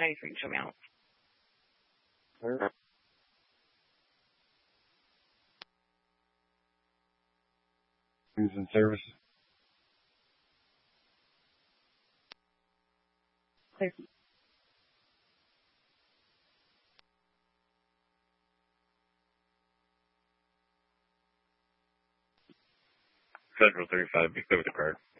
change for each amount. And services. Clear. Federal 35, be clear with the card.